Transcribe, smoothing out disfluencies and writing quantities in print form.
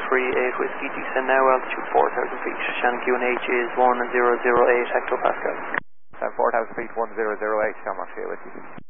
38 Whiskey, descend now, altitude 4,000 feet. Shannon QNH is 1008 hectopascal. 4,000 feet, 1008, Tom O'Shea with you.